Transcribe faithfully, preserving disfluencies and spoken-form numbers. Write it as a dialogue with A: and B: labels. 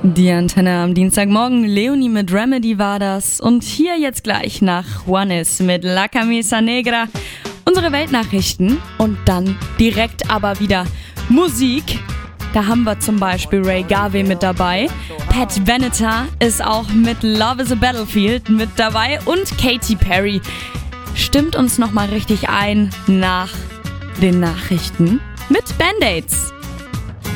A: Die Antenne am Dienstagmorgen. Leonie mit Remedy war das. Und hier jetzt gleich nach Juanes mit La Camisa Negra. Unsere Weltnachrichten und dann direkt aber wieder Musik. Da haben wir zum Beispiel Ray Garvey mit dabei. Pat Benatar ist auch mit Love is a Battlefield mit dabei. Und Katy Perry stimmt uns nochmal richtig ein nach den Nachrichten mit Band-Aids.